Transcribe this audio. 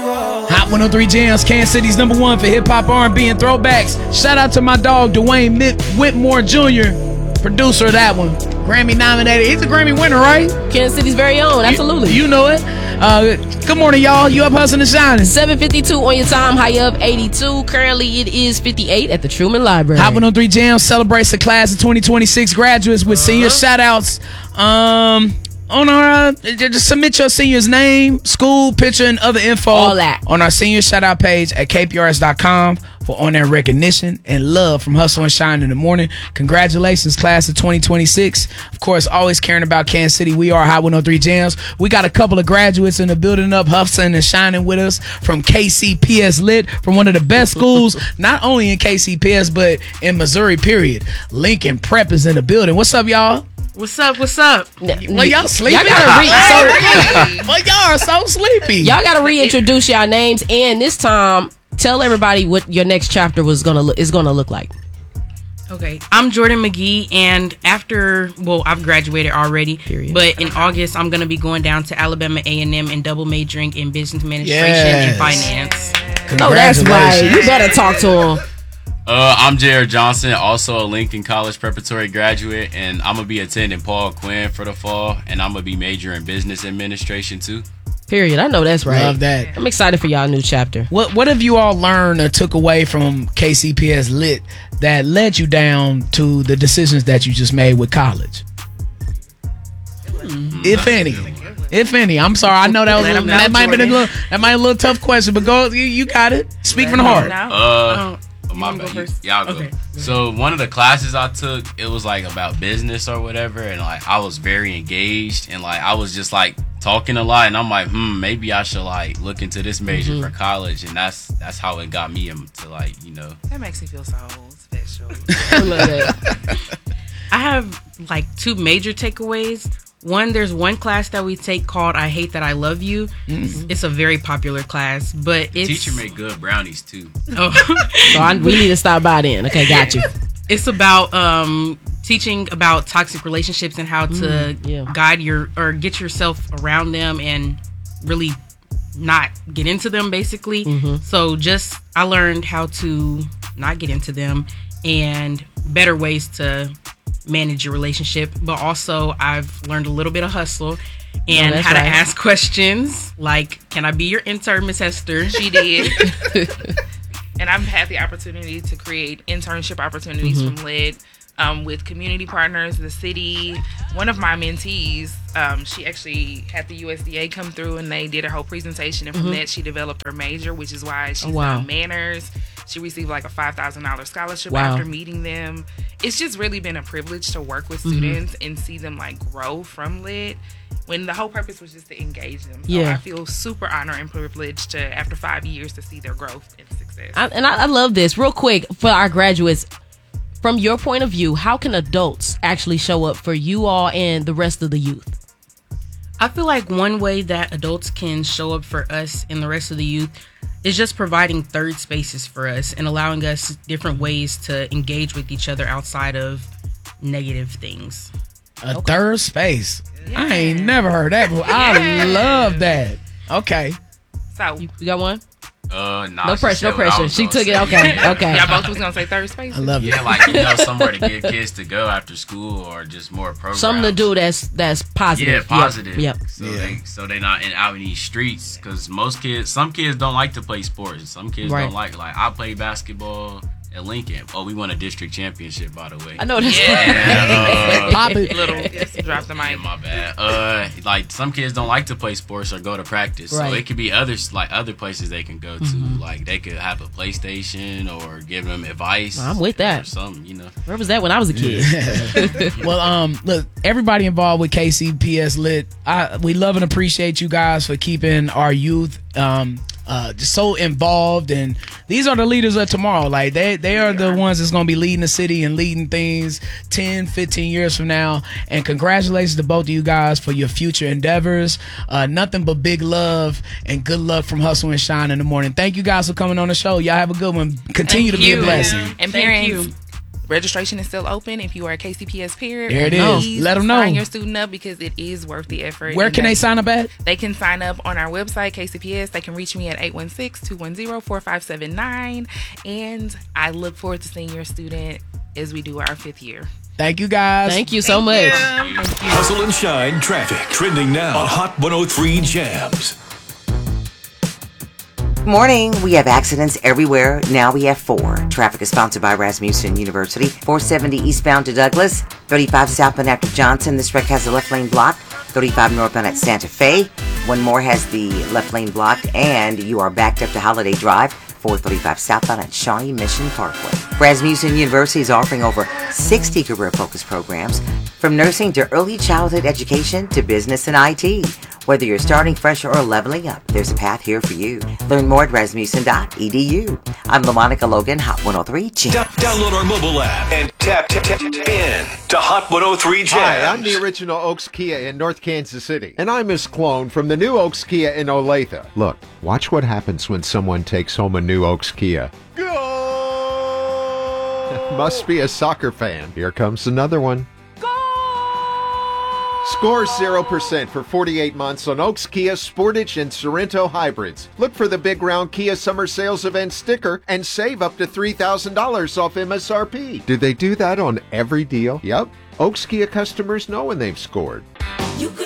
Hot 103 Jams, Kansas City's #1 for hip-hop, R&B, and throwbacks. Shout out to my dog, Dwayne Whitmore Jr., producer of that one. Grammy nominated. He's a Grammy winner, right? Kansas City's very own, absolutely. You know it. Good morning, y'all. You up hustling and shining. 7:52 on your time, high up 82. Currently, it is 58 at the Truman Library. Hot 103 Jams celebrates the class of 2026 graduates with senior shout-outs. On our just submit your senior's name, school, picture, and other info all that on our senior shout-out page at kprs.com for on-air recognition and love from Hustle and Shine in the morning. Congratulations, class of 2026. Of course, always caring about Kansas City. We are Hot 103 Jams. We got a couple of graduates in the building up, hustling and shining with us from KCPS Lit, from one of the best schools, not only in KCPS, but in Missouri, period. Lincoln Prep is in the building. What's up, y'all? What's up? What's up? Well, y'all sleepy. Y'all gotta well, y'all are so sleepy. Y'all gotta reintroduce y'all names, and this time tell everybody what your next chapter is gonna look like. Okay, I'm Jordan McGee, and I've graduated already. Period. But in August, I'm gonna be going down to Alabama A&M and double majoring in business administration and finance. Oh, that's right. You better talk to him. I'm Jared Johnson, also a Lincoln College preparatory graduate, and I'm going to be attending Paul Quinn for the fall, and I'm going to be majoring in business administration too. Period. I know that's right. Love that. I'm excited for y'all new chapter. What have you all learned or took away from KCPS Lit that led you down to the decisions that you just made with college? If any. I'm sorry. I know that was that might have been a little tough question, but go. You got it. Speak from the heart. My bad. Y'all go. Okay. So one of the classes I took, it was like about business or whatever, and like I was very engaged, and like I was just like talking a lot, and I'm like, maybe I should like look into this major for college, and that's how it got me into like, you know. That makes me feel so special. I love it. I have like two major takeaways. One, there's one class that we take called I Hate That I Love You. Mm-hmm. It's a very popular class, but it's... Teacher made good brownies, too. Oh. So we need to stop by then. Okay, got you. It's about teaching about toxic relationships and how to guide get yourself around them and really not get into them, basically. Mm-hmm. So I learned how to not get into them and better ways to manage your relationship, but also I've learned a little bit of hustle and how to ask questions like, can I be your intern, Miss Hester? She did. And I've had the opportunity to create internship opportunities from LID with community partners, the city. One of my mentees, she actually had the USDA come through and they did a whole presentation, and from that she developed her major, which is why she's in manners. She received like a $5,000 scholarship after meeting them. It's just really been a privilege to work with students and see them like grow from LID when the whole purpose was just to engage them. So I feel super honored and privileged to, after 5 years, to see their growth and success. I love this. Real quick, for our graduates, from your point of view, how can adults actually show up for you all and the rest of the youth? I feel like one way that adults can show up for us and the rest of the youth is just providing third spaces for us and allowing us different ways to engage with each other outside of negative things. A third space? Yeah. I ain't never heard that before. I love that. Okay. So you got one? Nah, no pressure. She took it. Okay. Y'all both was gonna say third space. I love it. Yeah, like somewhere to get kids to go after school or just more programs. Something to do that's positive. Yeah, positive. Yep. So they not out in these streets, because some kids don't like to play sports. Some kids don't like I play basketball at Lincoln. Oh, we won a district championship, by the way. I know this. Pop it. Drop the mic. Yeah, my bad. Like some kids don't like to play sports or go to practice, so it could be other places they can go to. Like they could have a PlayStation or give them advice. I'm with that. Or something, you know. Where was that when I was a kid? Well, look, everybody involved with KCPS Lit, we love and appreciate you guys for keeping our youth just so involved, and these are the leaders of tomorrow. Like they are the ones that's going to be leading the city and leading things 10, 15 years from now. And congratulations to both of you guys for your future endeavors. Nothing but big love and good luck from Hustle and Shine in the morning. Thank you guys for coming on the show. Y'all have a good one. Continue to be a blessing. And parents, registration is still open. If you are a KCPS parent, there it is. Let them know. Sign your student up because it is worth the effort. Where can they sign up at? They can sign up on our website, KCPS. They can reach me at 816-210-4579. And I look forward to seeing your student as we do our 5th year. Thank you, guys. Thank you so much. Thank you. Hustle and Shine traffic trending now on Hot 103 Jams. Morning. We have accidents everywhere. Now we have 4. Traffic is sponsored by Rasmussen University. 470 eastbound to Douglas. 35 southbound after Johnson. This wreck has a left lane blocked. 35 northbound at Santa Fe. One more has the left lane blocked, and you are backed up to Holiday Drive. 435 southbound at Shawnee Mission Parkway. Rasmussen University is offering over 60 career-focused programs, from nursing to early childhood education to business and IT. Whether you're starting fresh or leveling up, there's a path here for you. Learn more at rasmussen.edu. I'm LaMonica Logan, Hot 103 Jams. Download our mobile app and tap in to Hot 103 Jams. Hi, I'm the original Oaks Kia in North Kansas City. And I'm Miss Clone from the new Oaks Kia in Olathe. Look, watch what happens when someone takes home a new Oaks Kia. Go! Must be a soccer fan. Here comes another one. Score 0% for 48 months on Oaks Kia Sportage and Sorento hybrids. Look for the Big Round Kia Summer Sales Event sticker and save up to $3,000 off MSRP. Do they do that on every deal? Yep. Oaks Kia customers know when they've scored. You could